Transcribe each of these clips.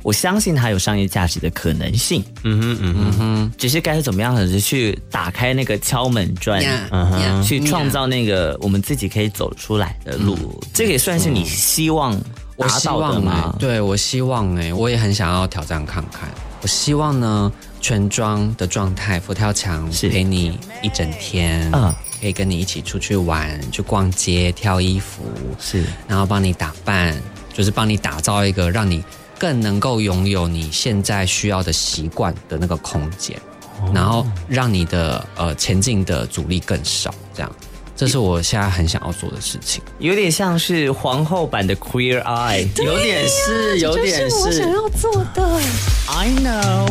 我相信它有商业价值的可能性。只是该怎么样的去打开那个敲门砖，去创造那个我们自己可以走出来的路。这个也算是你希望达到的吗？ 对，我希望我也很想要挑战看看。我希望呢，全妆的状态，佛跳墙陪你一整天，可以跟你一起出去玩，去逛街、挑衣服， 是， 然后帮你打扮，就是帮你打造一个让你更能够拥有你现在需要的习惯的那个空间，然后让你的前进的阻力更少，这样。这是我现在很想要做的事情， 有点像是皇后版的 Queer Eye， 有点是，有点是我想要做的。 I know。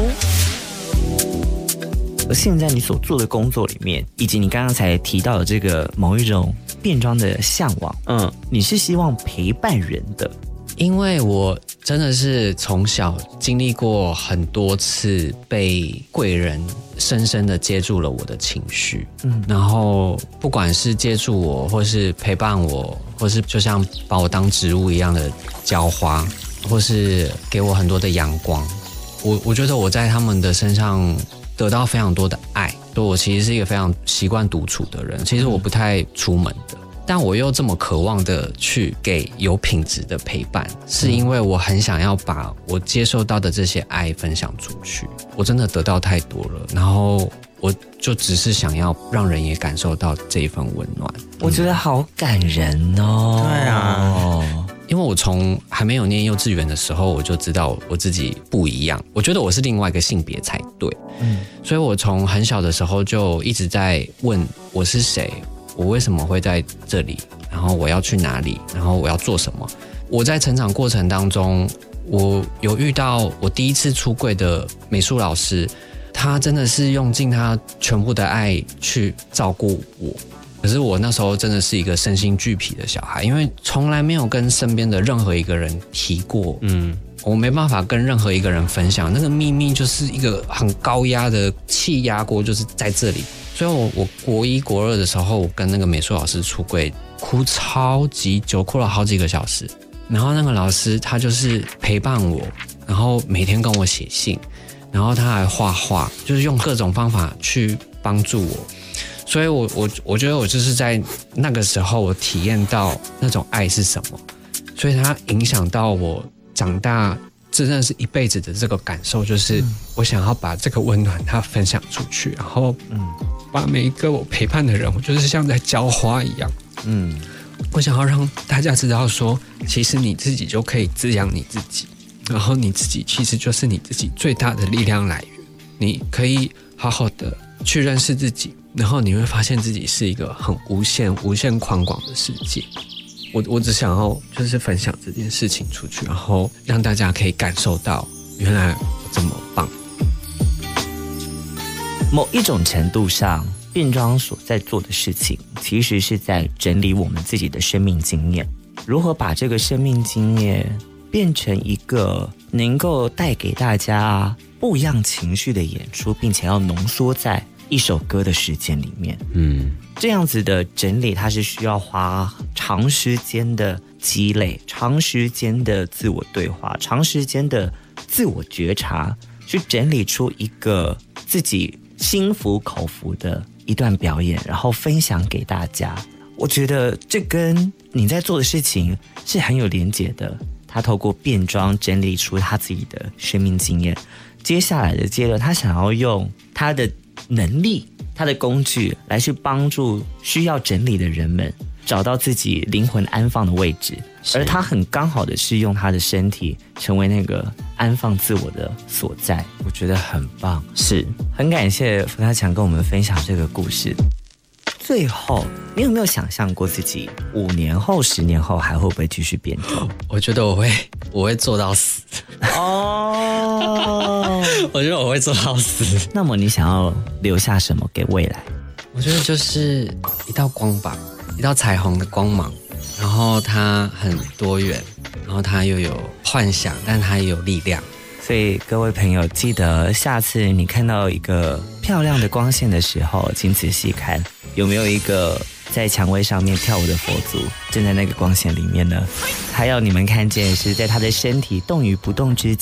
而现在你所做的工作里面，以及你刚刚才提到的这个某一种变装的向往，你是希望陪伴人的。 因为我真的是从小经历过很多次被贵人深深的接住了我的情绪，然后不管是接住我，或是陪伴我，或是就像把我当植物一样的浇花，或是给我很多的阳光，我觉得我在他们的身上得到非常多的爱。所以我其实是一个非常习惯独处的人，其实我不太出门的，但我又这么渴望的去给有品质的陪伴，是因为我很想要把我接受到的这些爱分享出去。我真的得到太多了，然后我就只是想要让人也感受到这一份温暖。 我觉得好感人哦。 对啊，因为我从还没有念幼稚园的时候，我就知道我自己不一样，我觉得我是另外一个性别才对。所以我从很小的时候就一直在问我是谁，我为什么会在这里，然后我要去哪里，然后我要做什么。我在成长过程当中，我有遇到我第一次出柜的美术老师，他真的是用尽他全部的爱去照顾我。可是我那时候真的是一个身心俱疲的小孩，因为从来没有跟身边的任何一个人提过，我没办法跟任何一个人分享，那个秘密就是一个很高压的气压锅，就是在这里。所以我国一国二的时候，我跟那个美术老师出柜，哭超级久，哭了好几个小时。然后那个老师他就是陪伴我，然后每天跟我写信，然后他还画画，就是用各种方法去帮助我。所以我觉得我就是在那个时候，我体验到那种爱是什么，所以它影响到我长大真的是一辈子的这个感受，就是我想要把这个温暖它分享出去，然后把每一个我陪伴的人，我就是像在浇花一样。我想要让大家知道说，其实你自己就可以滋养你自己，然后你自己其实就是你自己最大的力量来源。你可以好好的去认识自己，然后你会发现自己是一个很无限宽广的世界。我只想要就是分享这件事情出去，然后让大家可以感受到原来我这么棒。 某一种程度上，变装所在做的事情其实是在整理我们自己的生命经验，如何把这个生命经验变成一个能够带给大家不一样情绪的演出，并且要浓缩在一首歌的时间里面。这样子的整理它是需要花长时间的积累，长时间的自我对话，长时间的自我觉察，去整理出一个自己心服口服的一段表演，然后分享给大家。我觉得这跟你在做的事情是很有连结的。他透过变装整理出他自己的生命经验，接下来的阶段他想要用他的能力，他的工具来去帮助需要整理的人们找到自己灵魂安放的位置，而他很刚好的是用他的身体成为那个安放自我的所在。我觉得很棒，是很感谢佛跳墙跟我们分享这个故事。最后，你有没有想象过自己5年后、10年后还会不会继续变装？ 我觉得我会做到死。我觉得我会做到死。 那么你想要留下什么给未来？ 我觉得就是一道光吧，一道彩虹的光芒，然后它很多元，然后它又有幻想，但它也有力量。 所以各位朋友，记得下次你看到一个漂亮的光线的时候，请仔细看，有没有一个在蔷薇上面跳舞的佛祖正在那个光线里面呢？还要你们看见是在他的身体动与不动之间